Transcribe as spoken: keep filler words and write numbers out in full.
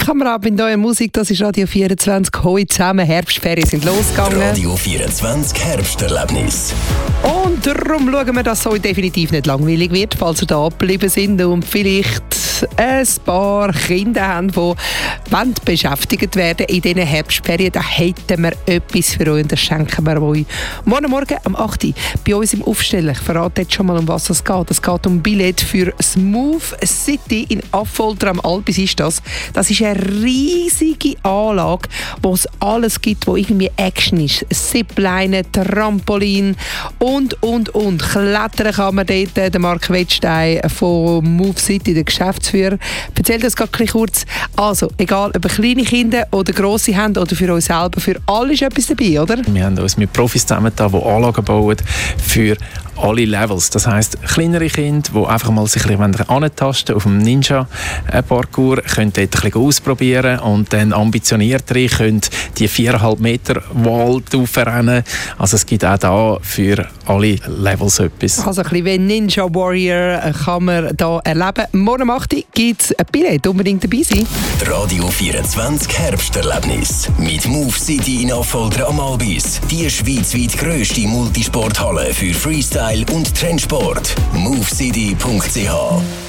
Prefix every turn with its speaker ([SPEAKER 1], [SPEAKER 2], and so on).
[SPEAKER 1] Kammerabend in eurer Musik, das ist Radio vierundzwanzig. Hoi zusammen, Herbstferien sind losgegangen.
[SPEAKER 2] Radio vierundzwanzig Herbsterlebnis.
[SPEAKER 1] Und darum schauen wir, dass es euch definitiv nicht langweilig wird, falls ihr da geblieben sind und vielleicht ein paar Kinder haben, die beschäftigt werden in diesen Herbstferien. Da hätten wir etwas für euch und das schenken wir euch morgen Morgen um acht Uhr bei uns im Aufsteller. Ich verrate jetzt schon mal, um was es geht. Es geht um Billett für Smooth City in Affolter am Albis ist das. Das ist eine riesige Anlage, wo es alles gibt, wo irgendwie Action ist. Zipline, Trampolin und, und, und. Klettern kann man dort. Der Marc Wettstein von Move City, der Geschäftsführer, erzählt das gerade kurz. Also, egal ob kleine Kinder oder grosse haben oder für uns selber, für alle ist etwas dabei, oder?
[SPEAKER 3] Wir haben uns mit Profis zusammengetan, die Anlagen bauen für alle Levels. Das heisst, kleinere Kinder, die einfach mal sich ein bisschen antasten auf dem Ninja-Parcours, können dort ein bisschen ausprobieren und dann ambitioniertere können die viereinhalb Meter Wald aufrennen. Also es gibt auch da für alle Levels etwas.
[SPEAKER 1] Also ein bisschen wie Ninja Warrior kann man da erleben. Morgen um acht Uhr gibt es ein Billett. Unbedingt dabei sein.
[SPEAKER 2] Radio vierundzwanzig Herbsterlebnis mit Move City in Affolter am Albis. Die schweizweit grösste Multisporthalle für Freestyle und Trendsport. move city punkt c h